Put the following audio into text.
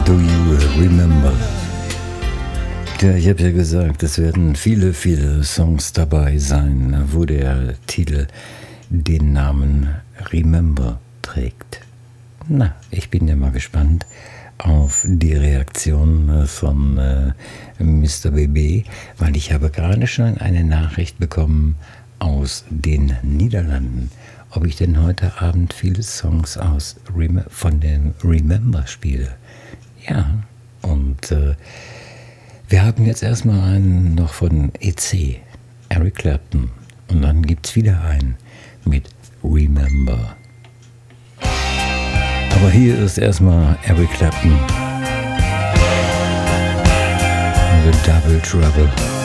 Do you remember? Ja, ich habe ja gesagt, es werden viele, viele Songs dabei sein, wo der Titel den Namen Remember trägt. Na, ich bin ja mal gespannt auf die Reaktion von Mr. BB, weil ich habe gerade schon eine Nachricht bekommen aus den Niederlanden, ob ich denn heute Abend viele Songs von dem Remember spiele. Ja, und wir haben jetzt erstmal einen noch von EC, Eric Clapton, und dann gibt es wieder einen mit Remember. Aber hier ist erstmal Eric Clapton, The Double Trouble.